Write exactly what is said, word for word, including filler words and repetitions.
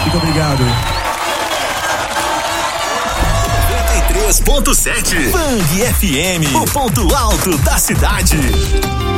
Muito obrigado. noventa e três ponto sete Bang F M, o ponto alto da cidade.